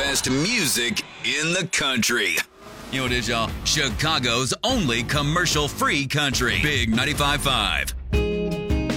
best music in the country. You know what it is, y'all? Chicago's only commercial-free country. Big 95.5.